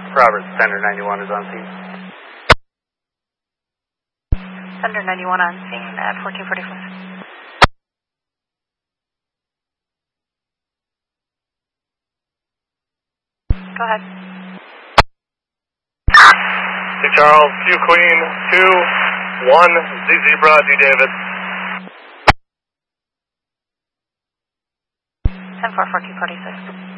Robert, Thunder 91 is on scene. Thunder 91 on scene at 1445. Go ahead. C. Charles, Q Queen, 2-1, Z Zebra, D David. 10-4, 1446.